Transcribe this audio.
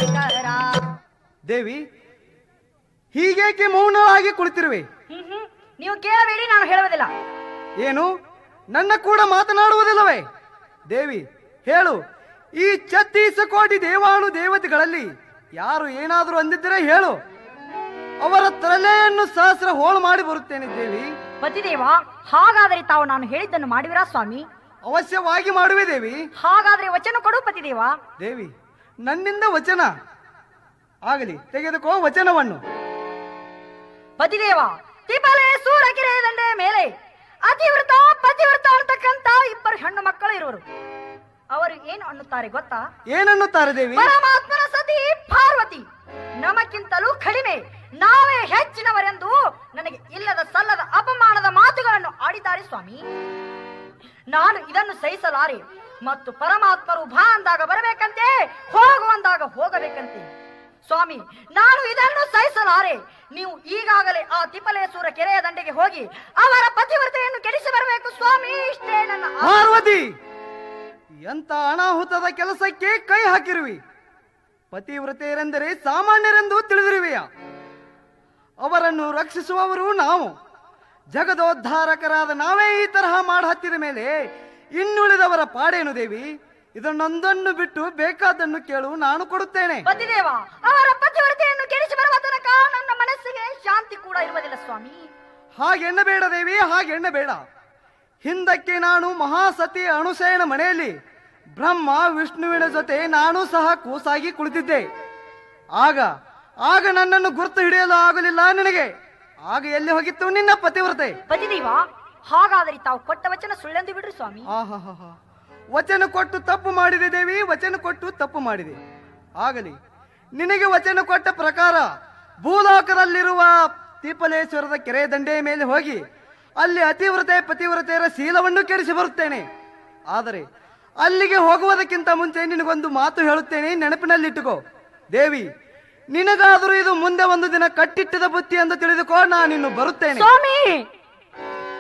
ದೇವಿ, ಹೀಗೇಕೆ ಮೌನವಾಗಿ ಕುಳಿತಿರುವೆ? ನೀವು ಕೇಳಬೇಡಿ, ನಾನು ಹೇಳುವುದಿಲ್ಲ. ಏನು, ನನ್ನ ಕೂಡ ಮಾತನಾಡುವುದಿಲ್ಲವೇ? ದೇವಿ ಹೇಳು, ಈ 36 ಕೋಟಿ ದೇವಾನು ದೇವತೆಗಳಲ್ಲಿ ಯಾರು ಏನಾದರೂ ಅಂದಿದ್ದರೆ ಹೇಳು, ಅವರ ತಲೆಯನ್ನು ಸಹಸ್ರ ಹೋಳು ಮಾಡಿ ಬರುತ್ತೇನೆ. ದೇವಿ ಪತಿದೇವ, ಹಾಗಾದರೆ ತಾವು ನಾನು ಹೇಳಿದ್ದನ್ನು ಮಾಡುವಿರಾ ಸ್ವಾಮಿ? ಅವಶ್ಯವಾಗಿ ಮಾಡುವೆ ದೇವಿ. ಹಾಗಾದ್ರೆ ವಚನ ಕೊಡು ಪತಿದೇವ. ದೇವಿ, ನನ್ನಿಂದ ವಚನ ಆಗಲಿ, ತೆಗೆದುಕೋ ವಚನವನ್ನು. ಪತಿದೇವ, ತಿಬಲೆ ಸೂರಗಿರೆ ದಂಡೆ ಮೇಲೆ ಅತಿವೃತ ಪತಿವೃತ ಅಂತಕ್ಕಂತ ಇಬ್ಬರು ಹೆಣ್ಣು ಮಕ್ಕಳು ಇರುವರು. ಅವರು ಏನು ಅನ್ನುತ್ತಾರೆ ಗೊತ್ತಾ? ಏನನ್ನುತ್ತಾರೆ ದೇವಿ? ಪರಮಾತ್ಮನ ಸತಿ ಪಾರ್ವತಿ ನಮಕ್ಕಿಂತಲೂ ಕಡಿಮೆ, ನಾವೇ ಹೆಚ್ಚಿನವರೆಂದು ನನಗೆ ಇಲ್ಲದ ಸಲ್ಲದ ಅಪಮಾನದ ಮಾತುಗಳನ್ನು ಆಡಿದ್ದಾರೆ ಸ್ವಾಮಿ. ನಾನು ಇದನ್ನು ಸಹಿಸಲಾರೆ. ಮತ್ತು ಪರಮಾತ್ಮರು ಬಾ ಅಂದಾಗ ಬರಬೇಕಂತೆ, ಹೋಗುವಂದಾಗ ಹೋಗಬೇಕಂತೆ. ಸ್ವಾಮಿ, ನಾನು ಇದನ್ನು ಸಹಿಸಲಾರೆ. ನೀವು ಈಗಾಗಲೇ ಆ ತಿಪ್ಪಲೇಶ್ವರ ಕೆರೆಯ ದಂಡೆಗೆ ಹೋಗಿ ಅವರ ಪತಿವ್ರತೆಯನ್ನು ಕೆಡಿಸಿ ಬರಬೇಕು ಸ್ವಾಮಿ. ಇಷ್ಟೇ ನನ್ನ ಪಾರ್ವತಿ. ಎಂತ ಅನಾಹುತದ ಕೆಲಸಕ್ಕೆ ಕೈ ಹಾಕಿರುವಿ. ಪತಿವ್ರತೆಯರೆಂದರೆ ಸಾಮಾನ್ಯರೆಂದು ತಿಳಿದಿರುವೆಯ? ಅವರನ್ನು ರಕ್ಷಿಸುವವರು ನಾವು, ಜಗದೋದ್ಧಾರಕರಾದ ನಾವೇ ಈ ತರಹ ಮಾಡ ಹತ್ತಿದ ಮೇಲೆ ಇನ್ನುಳಿದವರ ಪಾಡೇನು ದೇವಿ? ಇದನ್ನೊಂದನ್ನು ಬಿಟ್ಟು ಬೇಕಾದನ್ನು ಕೇಳು, ನಾನು ಕೊಡುತ್ತೇನೆ. ಪತಿದೇವ, ಅವರ ಪತಿವ್ರತೆಯನ್ನು ಕೆಡಿಸಿ ಬರುವ ತನಕ ನನ್ನ ಮನಸ್ಸಿಗೆ ಶಾಂತಿ ಕೂಡ ಇರುವುದಿಲ್ಲ ಸ್ವಾಮಿ. ಹಾಗೆಣ್ಣಬೇಡ ದೇವಿ, ಹಾಗೆಣ್ಣಬೇಡ. ಹಿಂದಕ್ಕೆ ನಾನು ಮಹಾಸತಿ ಅಣುಸೇನ ಮನೆಯಲ್ಲಿ ಬ್ರಹ್ಮ ವಿಷ್ಣುವಿನ ಜೊತೆ ನಾನು ಸಹ ಕೂಸಾಗಿ ಕುಳಿತಿದ್ದೆ. ಆಗ ನನ್ನನ್ನು ಗುರುತು ಹಿಡಿಯಲು ಆಗಲಿಲ್ಲ ನಿನಗೆ. ಆಗ ಎಲ್ಲಿ ಹೋಗಿತ್ತು ನಿನ್ನ ಪತಿವ್ರತೆ? ಪತಿದೇವ, ಹಾಗಾದರೆ ತಾವು ಕೊಟ್ಟ ವಚನ ಸುಳ್ಳೆಂದು ಬಿಡ್ರಿ ಸ್ವಾಮಿ. ವಚನ ಕೊಟ್ಟು ತಪ್ಪು ಮಾಡಿದೆ ದೇವಿ, ವಚನ ಕೊಟ್ಟು ತಪ್ಪು ಮಾಡಿದೆ. ಆಗಲಿ, ನಿನಗೆ ವಚನ ಕೊಟ್ಟ ಪ್ರಕಾರ ಭೂಲೋಕದಲ್ಲಿರುವ ತಿಪ್ಪಲೇಶ್ವರದ ಕೆರೆ ದಂಡೆಯ ಮೇಲೆ ಹೋಗಿ ಅಲ್ಲಿ ಅತಿವ್ರತೆ ಪತಿವ್ರತೆಯರ ಶೀಲವನ್ನು ಕೆಡಿಸಿ ಬರುತ್ತೇನೆ. ಆದರೆ ಅಲ್ಲಿಗೆ ಹೋಗುವುದಕ್ಕಿಂತ ಮುಂಚೆ ನಿನಗೊಂದು ಮಾತು ಹೇಳುತ್ತೇನೆ, ನೆನಪಿನಲ್ಲಿಟ್ಟುಕೋ. ದೇವಿ, ನಿನಗಾದರೂ ಇದು ಮುಂದೆ ಒಂದು ದಿನ ಕಟ್ಟಿಟ್ಟದ ಬುತ್ತಿ ಎಂದು ತಿಳಿದುಕೋ. ನಾನಿನ್ನು ಬರುತ್ತೇನೆ ಸ್ವಾಮಿ.